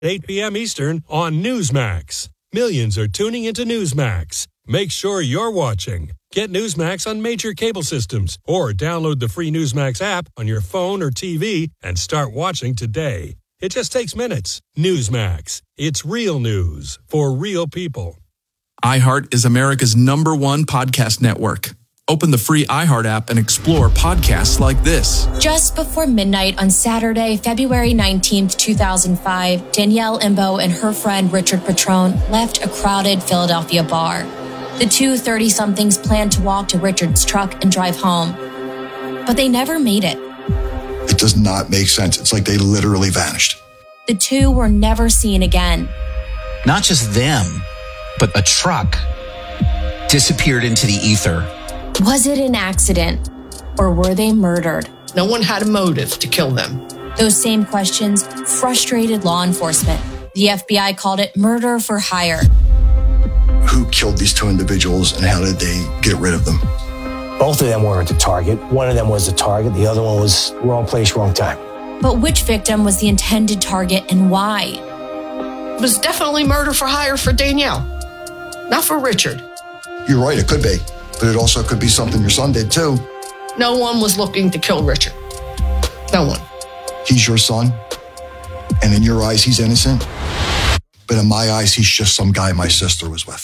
8 p.m. Eastern on Newsmax. Millions are tuning into Newsmax. Make sure you're watching. Get Newsmax on major cable systems or download the free Newsmax app on your phone or TV and start watching today. It just takes minutes. Newsmax. It's real news for real people. iHeart is America's #1 podcast network. Open the free iHeart app and explore podcasts like this. Just before midnight on Saturday, February 19th, 2005, Danielle Imbo and her friend Richard Petrone left a crowded Philadelphia bar. The two 30-somethings planned to walk to Richard's truck and drive home, but they never made it. It does not make sense. It's like they literally vanished. The two were never seen again. Not just them, but a truck disappeared into the ether. Was it an accident, or were they murdered? No one had a motive to kill them. Those same questions frustrated law enforcement. The FBI called it murder for hire. Who killed these two individuals and how did they get rid of them? Both of them weren't the target. One of them was the target. The other one was wrong place, wrong time. But which victim was the intended target and why? It was definitely murder for hire for Danielle, not for Richard. You're right, it could be. But it also could be something your son did too. No one was looking to kill Richard. No one. He's your son, and in your eyes, he's innocent. But in my eyes, he's just some guy my sister was with.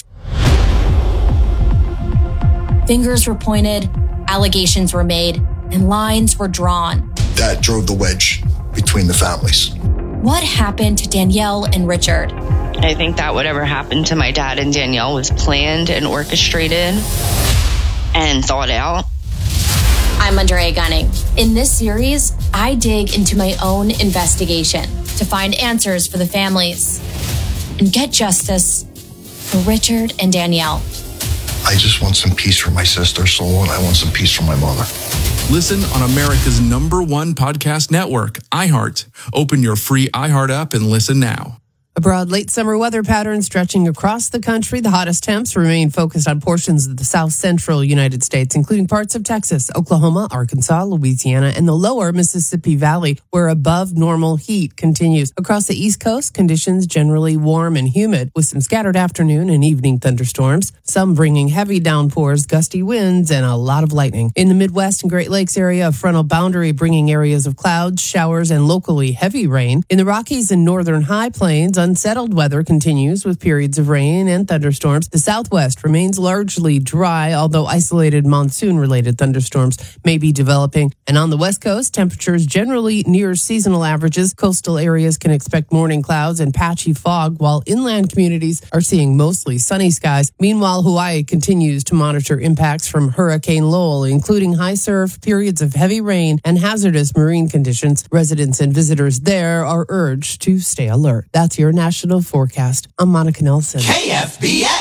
Fingers were pointed, allegations were made, and lines were drawn. That drove the wedge between the families. What happened to Danielle and Richard? I think that whatever happened to my dad and Danielle was planned and orchestrated and thought out. I'm Andrea Gunning. In this series, I dig into my own investigation to find answers for the families and get justice for Richard and Danielle. I just want some peace for my sister's soul, and I want some peace for my mother. Listen on America's #1 podcast network, iHeart. Open your free iHeart app and listen now. A broad late summer weather pattern stretching across the country. The hottest temps remain focused on portions of the south central United States, including parts of Texas, Oklahoma, Arkansas, Louisiana, and the lower Mississippi Valley, where above normal heat continues. Across the East Coast, conditions generally warm and humid, with some scattered afternoon and evening thunderstorms, some bringing heavy downpours, gusty winds, and a lot of lightning. In the Midwest and Great Lakes area, a frontal boundary bringing areas of clouds, showers, and locally heavy rain. In the Rockies and northern high plains, unsettled weather continues with periods of rain and thunderstorms. The Southwest remains largely dry, although isolated monsoon-related thunderstorms may be developing. And on the West Coast, temperatures generally near seasonal averages. Coastal areas can expect morning clouds and patchy fog, while inland communities are seeing mostly sunny skies. Meanwhile, Hawaii continues to monitor impacts from Hurricane Lowell, including high surf, periods of heavy rain, and hazardous marine conditions. Residents and visitors there are urged to stay alert. That's your national forecast. I'm Monica Nelson. KFBA.